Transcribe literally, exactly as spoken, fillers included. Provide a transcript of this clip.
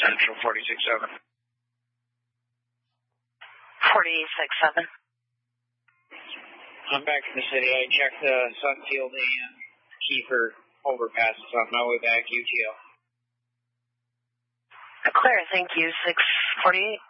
Central forty-six seven. forty-six seven. I'm back in the city. I checked the Sunfield and Kiefer overpasses on my way back, U T L. Clear, thank you, six forty-eight.